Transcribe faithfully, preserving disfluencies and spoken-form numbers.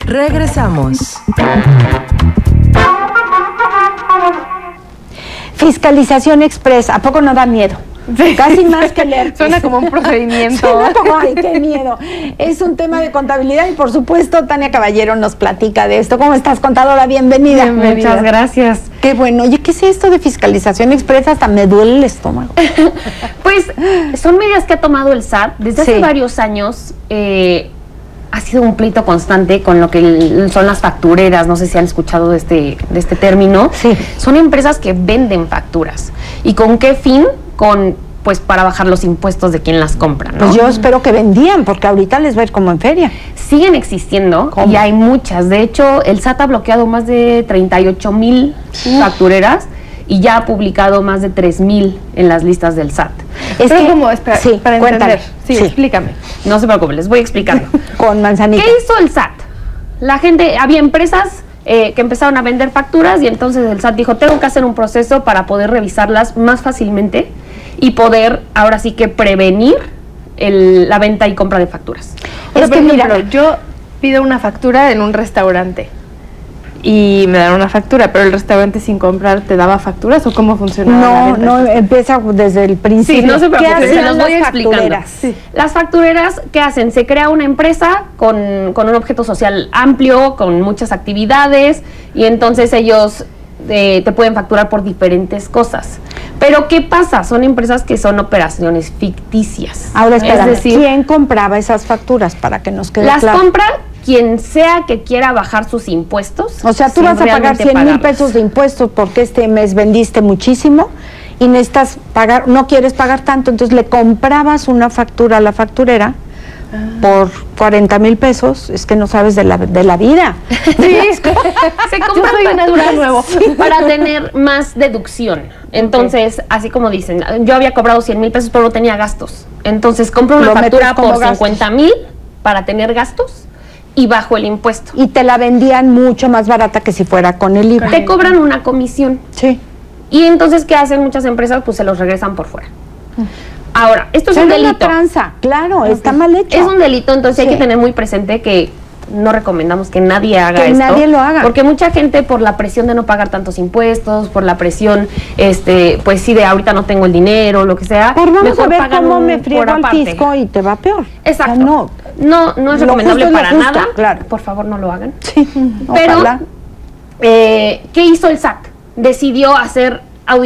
Regresamos. Fiscalización express, ¿a poco no da miedo? Casi más que leer. Suena como un procedimiento. Suena como, ay, qué miedo. Es un tema de contabilidad y por supuesto Tania Caballero nos platica de esto. ¿Cómo estás, contadora? Bienvenida. Bienvenida. Muchas gracias. Qué bueno. Oye, ¿qué es esto de fiscalización express? Hasta me duele el estómago. Pues son medidas que ha tomado el S A T desde Sí. hace varios años. Eh, ha sido un pleito constante con lo que el- son las factureras. No sé si han escuchado de este, de este término. Sí. Son empresas que venden facturas. ¿Y con qué fin? Con, pues, para bajar los impuestos de quien las compra, ¿no? Pues yo espero que vendían, porque ahorita les va a ir como en feria. Siguen existiendo. ¿Cómo? Y hay muchas. De hecho, el S A T ha bloqueado más de treinta y ocho mil factureras y ya ha publicado más de tres mil en las listas del S A T. Es Pero que, como, espera, sí, para cuéntame. entender. Sí, Sí. explícame. No se preocupen, les voy explicando. Con manzanita. ¿Qué hizo el S A T? La gente, había empresas eh, que empezaron a vender facturas y entonces el S A T dijo, tengo que hacer un proceso para poder revisarlas más fácilmente y poder, ahora sí que prevenir el- la venta y compra de facturas. Pero, Es por que mira, ejemplo, yo pido una factura en un restaurante y me dan una factura, pero el restaurante sin comprar te daba facturas o cómo funcionaba la no, venta? no, empieza desde el principio. Sí, no se ¿Qué preocupen, hacen se los voy las explicando. factureras? Sí. Las factureras, ¿qué hacen? Se crea una empresa con, con un objeto social amplio, con muchas actividades, y entonces ellos eh, te pueden facturar por diferentes cosas. Pero ¿qué pasa? Son empresas que son operaciones ficticias. Ahora espera, es decir, ¿quién compraba esas facturas para que nos quede las claro? compra quien sea que quiera bajar sus impuestos. O sea, tú sin vas a pagar realmente cien mil pagarlos. pesos de impuestos porque este mes vendiste muchísimo y necesitas pagar, no quieres pagar tanto, entonces le comprabas una factura a la facturera por cuarenta mil pesos, es que no sabes de la, de la vida. Sí, se compran soy un adulto facturas nuevo. para tener más deducción. Entonces, así como dicen, yo había cobrado cien mil pesos, pero no tenía gastos. Entonces, compro una Lo metes factura como por gastos. cincuenta mil para tener gastos y bajo el impuesto. Y te la vendían mucho más barata que si fuera con el I V A. Te cobran una comisión. Sí. Y entonces, ¿qué hacen muchas empresas? Pues se los regresan por fuera. Ahora, esto es un Era una delito. tranza, claro, está mal hecho. Es un delito, entonces hay Sí. que tener muy presente que no recomendamos que nadie haga Que esto. nadie lo haga. Porque mucha gente, por la presión de no pagar tantos impuestos, por la presión, este, pues sí, de ahorita no tengo el dinero, lo que sea. Por vamos mejor a ver pagan cómo un me friego por al aparte. fisco y te va peor. Exacto. O sea, no, no, no es Lo recomendable justo es lo para justo, nada. claro. Por favor, no lo hagan. sí, Pero, ojalá. eh, ¿qué hizo el S A T? Decidió hacer